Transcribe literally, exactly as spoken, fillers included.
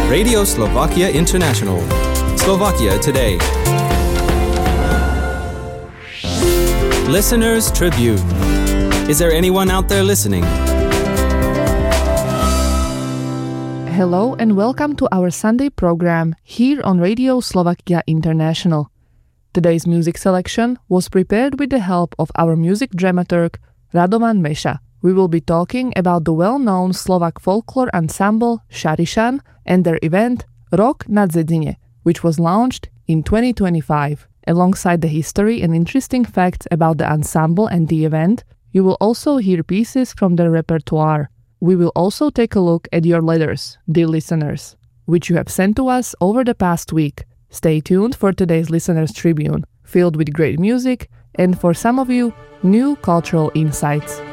Radio Slovakia International. Slovakia Today. Listener's Tribune. Is there anyone out there listening? Hello and welcome to our Sunday program here on Radio Slovakia International. Today's music selection was prepared with the help of our music dramaturg Radovan Meša. We will be talking about the well-known Slovak folklore ensemble Šarišan and their event Rok na Dedine, which was launched in twenty twenty-five. Alongside the history and interesting facts about the ensemble and the event, you will also hear pieces from their repertoire. We will also take a look at your letters, dear listeners, which you have sent to us over the past week. Stay tuned for today's Listener's Tribune, filled with great music and, for some of you, new cultural insights.